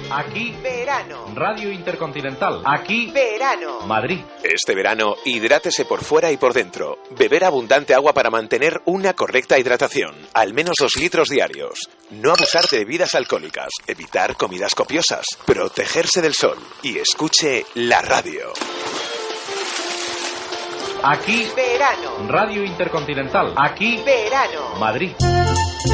Aquí verano. Radio Intercontinental. Aquí verano. Madrid. Este verano, hidrátese por fuera y por dentro. Beber abundante agua para mantener una correcta hidratación. Al menos 2 litros diarios. No abusar de bebidas alcohólicas. Evitar comidas copiosas. Protegerse del sol. Y escuche la radio. Aquí verano. Radio Intercontinental. Aquí verano. Madrid.